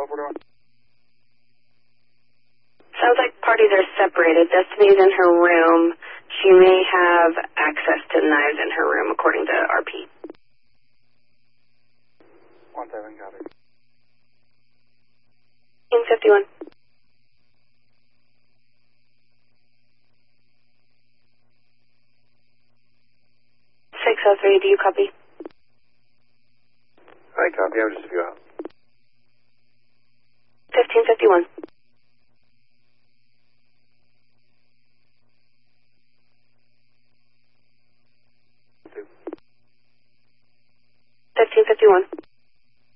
1241. Sounds like parties are separated. Destiny's in her room. She may have access to knives in her room, according to RP. 17, got it. In 51. 603, do you copy? I copy, I'm just a few out. 1551.